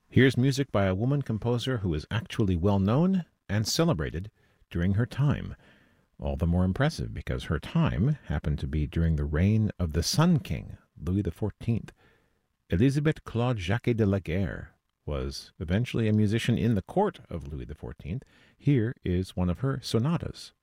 Here's music by a woman composer who is actually well known and celebrated during her time. All the more impressive because her time happened to be during the reign of the Sun King, Louis XIV. Elisabeth Claude Jacques de la Guerre was eventually a musician in the court of Louis XIV. Here is one of her sonatas.